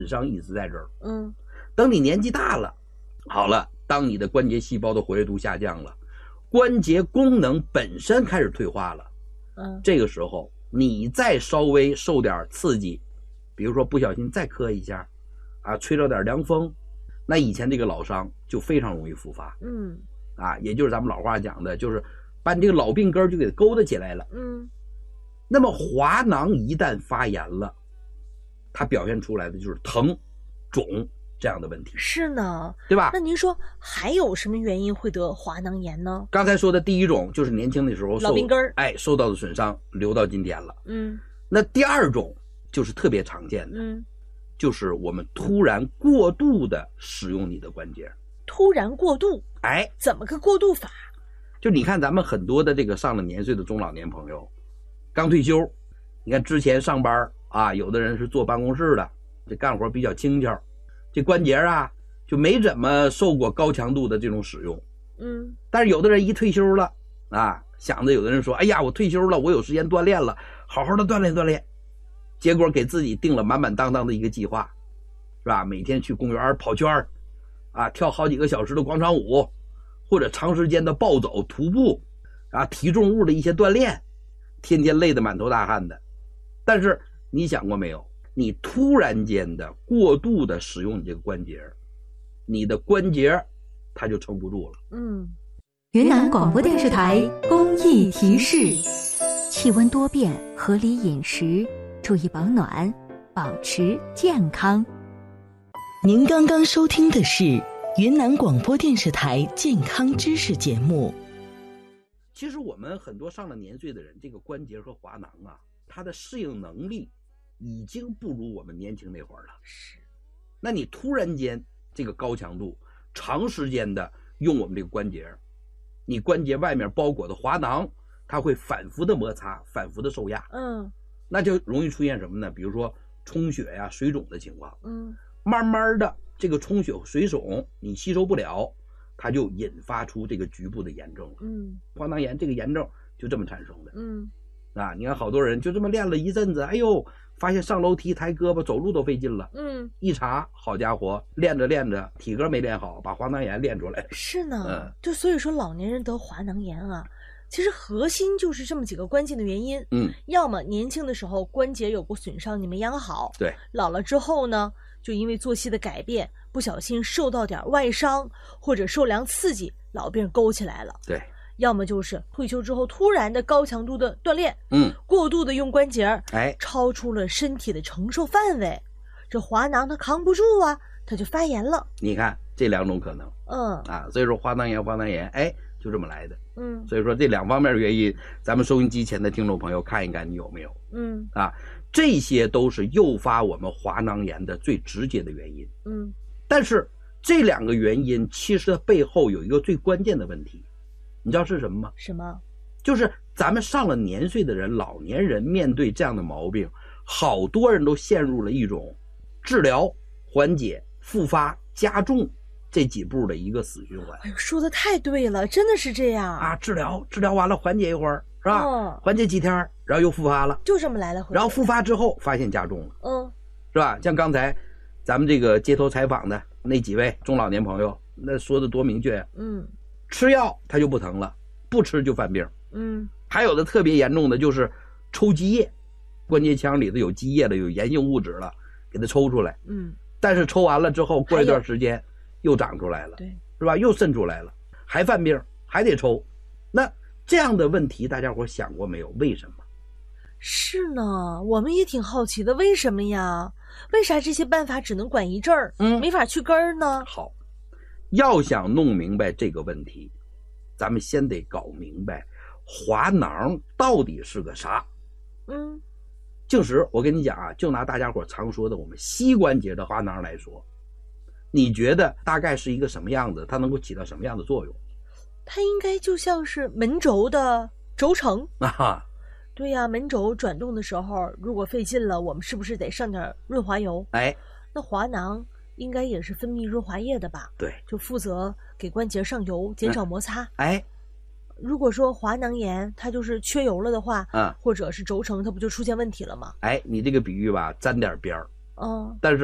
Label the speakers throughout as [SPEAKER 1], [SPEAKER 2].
[SPEAKER 1] 伤一直在这儿。等你年纪大了，好了，当你的关节细胞的活跃度下降了，关节功能本身开始退化了，这个时候你再稍微受点刺激，比如说不小心再磕一下啊，吹着点凉风，那以前这个老伤就非常容易复发。也就是咱们老话讲的，就是把你这个老病根就给勾搭起来了。那么滑囊一旦发炎了，它表现出来的就是疼、肿这样的问题。
[SPEAKER 2] 是呢，
[SPEAKER 1] 对吧？
[SPEAKER 2] 那您说还有什么原因会得滑囊炎呢？
[SPEAKER 1] 刚才说的第一种就是年轻的时候
[SPEAKER 2] 老病根
[SPEAKER 1] 受到的损伤留到今天了。那第二种就是特别常见的，就是我们突然过度的使用你的关节。
[SPEAKER 2] 突然过度？怎么个过度法？
[SPEAKER 1] 就你看咱们很多的这个上了年岁的中老年朋友，刚退休，你看之前上班啊，有的人是坐办公室的，这干活比较轻巧，这关节啊就没怎么受过高强度的这种使用。但是有的人一退休了啊，想着有的人说，哎呀，我退休了，我有时间锻炼了，好好的锻炼锻炼，结果给自己定了满满当当的一个计划，是吧？每天去公园跑圈啊，跳好几个小时的广场舞，或者长时间的暴走、徒步啊，体重物的一些锻炼，天天累得满头大汗的。但是你想过没有，你突然间的过度的使用你这个关节，你的关节它就撑不住了。
[SPEAKER 3] 云南广播电视台公益提示：气温多变，合理饮食，注意保暖，保持健康。
[SPEAKER 4] 您刚刚收听的是云南广播电视台健康知识节目。
[SPEAKER 1] 其实我们很多上了年岁的人，这个关节和滑囊啊，它的适应能力已经不如我们年轻那会儿了。那你突然间这个高强度长时间的用我们这个关节，你关节外面包裹的滑囊它会反复的摩擦，反复的受压。那就容易出现什么呢？比如说充血呀、水肿的情况。慢慢的这个充血水肿你吸收不了，它就引发出这个局部的炎症了。滑囊炎这个炎症就这么产生的。你看好多人就这么练了一阵子，哎呦，发现上楼梯抬胳膊走路都费劲了。一查，好家伙，练着练着体格没练好，把滑囊炎练出来了。
[SPEAKER 2] 是呢，就所以说老年人得滑囊炎啊，其实核心就是这么几个关键的原因。要么年轻的时候关节有过损伤，你没养好。
[SPEAKER 1] 对，
[SPEAKER 2] 老了之后呢，就因为作息的改变，不小心受到点外伤或者受凉刺激，老病勾起来了。
[SPEAKER 1] 对，
[SPEAKER 2] 要么就是退休之后突然的高强度的锻炼，过度的用关节，超出了身体的承受范围，这滑囊它扛不住啊，它就发炎了。
[SPEAKER 1] 你看这两种可能。所以说滑囊炎就这么来的。所以说这两方面的原因，咱们收音机前的听众朋友看一看你有没有。这些都是诱发我们滑囊炎的最直接的原因。但是这两个原因其实背后有一个最关键的问题，你知道是什么吗？
[SPEAKER 2] 什么？
[SPEAKER 1] 就是咱们上了年岁的人，老年人面对这样的毛病，好多人都陷入了一种治疗、缓解、复发、加重这几步的一个死循环。
[SPEAKER 2] 哎呦，说的太对了，真的是这样
[SPEAKER 1] 啊！治疗完了，缓解一会儿，是吧？缓解几天，然后又复发了，
[SPEAKER 2] 就这么来了回。
[SPEAKER 1] 然后复发之后发现加重了，是吧？像刚才咱们这个街头采访的那几位中老年朋友，那说的多明确呀。吃药它就不疼了，不吃就犯病。还有的特别严重的就是抽积液，关节腔里头有积液了，有炎性物质了，给它抽出来。但是抽完了之后，过一段时间又长出来了，
[SPEAKER 2] 对，
[SPEAKER 1] 是吧？又渗出来了，还犯病，还得抽。那这样的问题，大家伙想过没有？为什么？
[SPEAKER 2] 是呢，我们也挺好奇的，为什么呀？为啥这些办法只能管一阵儿，没法去根儿呢？
[SPEAKER 1] 好，要想弄明白这个问题，咱们先得搞明白滑囊到底是个啥。静时，我跟你讲啊，就拿大家伙常说的我们膝关节的滑囊来说，你觉得大概是一个什么样子？它能够起到什么样的作用？
[SPEAKER 2] 它应该就像是门轴的轴承
[SPEAKER 1] 啊。
[SPEAKER 2] 对呀，门轴转动的时候，如果费劲了，我们是不是得上点润滑油？那滑囊应该也是分泌润滑液的吧？
[SPEAKER 1] 对，
[SPEAKER 2] 就负责给关节上油，减少摩擦。如果说滑囊炎它就是缺油了的话，或者是轴承，它不就出现问题了吗？
[SPEAKER 1] 你这个比喻吧，沾点边儿。但是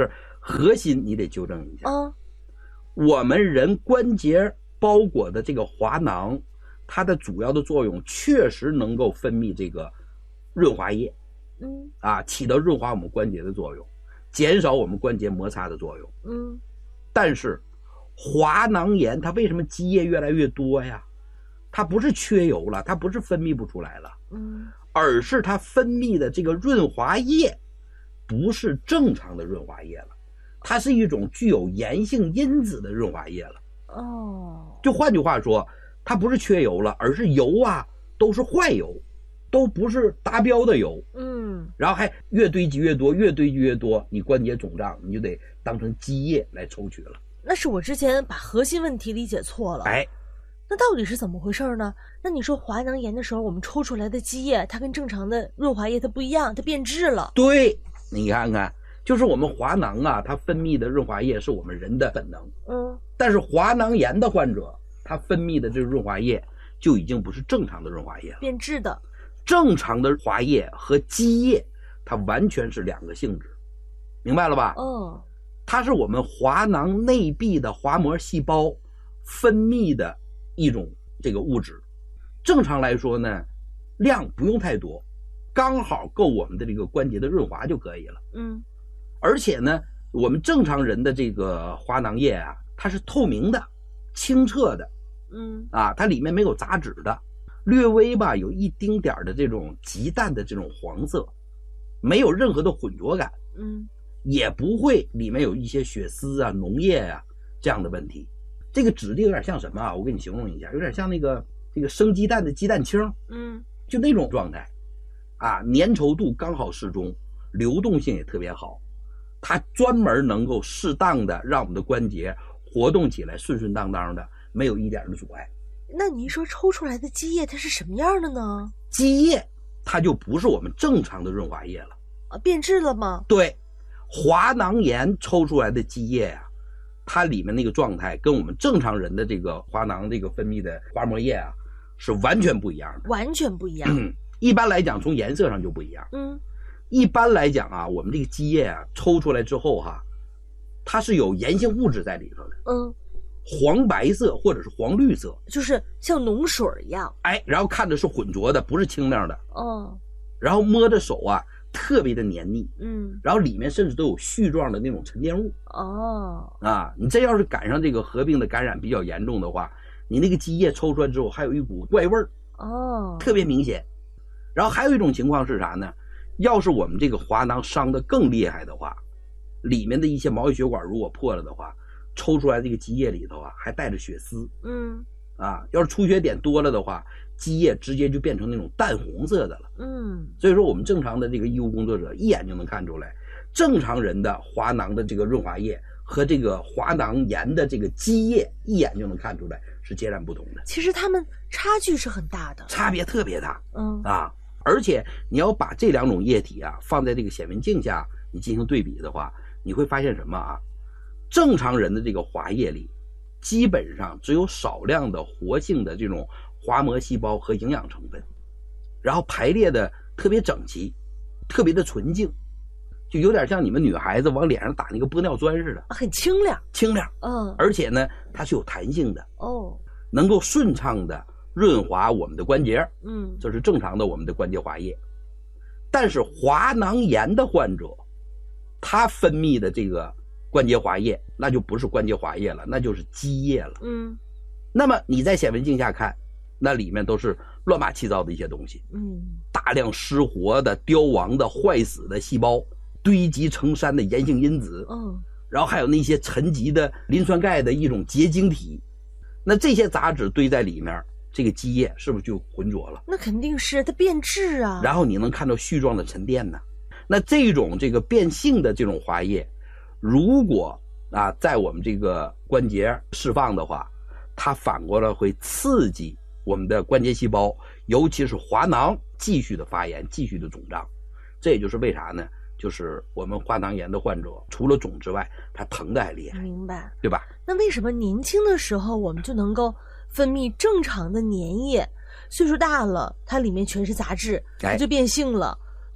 [SPEAKER 1] 核心你得纠正一下。我们人关节包裹的这个滑囊，它的主要的作用确实能够分泌这个润滑液，起到润滑我们关节的作用，减少我们关节摩擦的作用。但是滑囊炎它为什么积液越来越多呀？它不是缺油了，它不是分泌不出来了，而是它分泌的这个润滑液不是正常的润滑液了，它是一种具有炎性因子的润滑液了。就换句话说，它不是缺油了，而是油啊都是坏油，都不是达标的油。然后还越堆积越多，越堆积越多，你关节肿胀，你就得当成积液来抽取了。
[SPEAKER 2] 那是我之前把核心问题理解错了。那到底是怎么回事呢？那你说滑囊炎的时候，我们抽出来的积液，它跟正常的润滑液它不一样，它变质了。
[SPEAKER 1] 对，你看看，就是我们滑囊啊，它分泌的润滑液是我们人的本能。但是滑囊炎的患者，他分泌的这个润滑液就已经不是正常的润滑液了，
[SPEAKER 2] 变质的。
[SPEAKER 1] 正常的滑液和积液，它完全是两个性质，明白了吧？它是我们滑囊内壁的滑膜细胞分泌的一种这个物质。正常来说呢，量不用太多，刚好够我们的这个关节的润滑就可以了。而且呢，我们正常人的这个滑囊液啊，它是透明的、清澈的，它里面没有杂质的，略微吧有一丁点的这种极淡的这种黄色，没有任何的混浊感，也不会里面有一些血丝啊、脓液啊这样的问题。这个质地有点像什么啊？我给你形容一下，有点像这个生鸡蛋的鸡蛋清，就那种状态啊，粘稠度刚好适中，流动性也特别好，它专门能够适当的让我们的关节活动起来顺顺当当的，没有一点的阻碍。
[SPEAKER 2] 那您说抽出来的积液它是什么样的呢？
[SPEAKER 1] 积液它就不是我们正常的润滑液了。
[SPEAKER 2] 变质了吗？
[SPEAKER 1] 对，滑囊炎抽出来的积液啊，它里面那个状态跟我们正常人的这个滑囊这个分泌的滑膜液啊是完全不一样的，
[SPEAKER 2] 完全不一样。
[SPEAKER 1] 一般来讲从颜色上就不一样。一般来讲啊，我们这个积液啊抽出来之后它是有炎性物质在里头的。黄白色或者是黄绿色，
[SPEAKER 2] 就是像脓水一样。
[SPEAKER 1] 然后看着是浑浊的，不是清亮的。然后摸着手啊特别的黏腻。然后里面甚至都有絮状的那种沉淀物。你这要是赶上这个合并的感染比较严重的话，你那个积液抽出来之后还有一股怪味儿。特别明显。然后还有一种情况是啥呢？要是我们这个滑囊伤得更厉害的话，里面的一些毛细血管如果破了的话，抽出来这个积液里头还带着血丝。要是出血点多了的话，积液直接就变成那种淡红色的了。所以说我们正常的这个医务工作者一眼就能看出来，正常人的滑囊的这个润滑液和这个滑囊炎的这个积液一眼就能看出来是截然不同的。
[SPEAKER 2] 其实它们差距是很大的，
[SPEAKER 1] 差别特别大。而且你要把这两种液体放在这个显微镜下你进行对比的话，你会发现什么正常人的这个滑液里基本上只有少量的活性的这种滑膜细胞和营养成分，然后排列的特别整齐，特别的纯净，就有点像你们女孩子往脸上打那个玻尿酸似的，
[SPEAKER 2] 很清亮。
[SPEAKER 1] 而且呢它是有弹性的，能够顺畅的润滑我们的关节。这是正常的我们的关节滑液。但是滑囊炎的患者，他分泌的这个关节滑液那就不是关节滑液了，那就是积液了。那么你在显微镜下看，那里面都是乱八七糟的一些东西。大量失活的、凋亡的、坏死的细胞，堆积成山的炎性因子。然后还有那些沉积的磷酸钙的一种结晶体。那这些杂质堆在里面，这个积液是不是就浑浊了？
[SPEAKER 2] 那肯定是，它变质啊。
[SPEAKER 1] 然后你能看到絮状的沉淀呢。那这种这个变性的这种滑液，如果在我们这个关节释放的话，它反过来会刺激我们的关节细胞，尤其是滑囊继续的发炎，继续的肿胀。这也就是为啥呢？就是我们滑囊炎的患者除了肿之外，它疼的还厉害。
[SPEAKER 2] 明白，
[SPEAKER 1] 对吧？
[SPEAKER 2] 那为什么年轻的时候我们就能够分泌正常的粘液，岁数大了它里面全是杂质，它就变性了，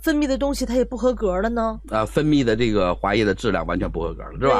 [SPEAKER 2] 分泌的东西它也不合格了呢？
[SPEAKER 1] 分泌的这个滑液的质量完全不合格了，是吧？